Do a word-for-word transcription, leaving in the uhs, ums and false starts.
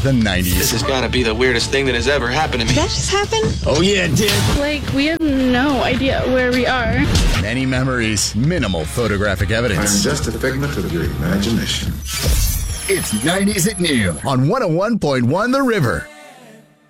the nineties. This has got to be the weirdest thing that has ever happened to me. Did that just happen? Oh yeah, it did. Like, we have no idea where we are. Many memories, minimal photographic evidence. I'm just a figment of your imagination. It's nineties at noon on one oh one point one The River.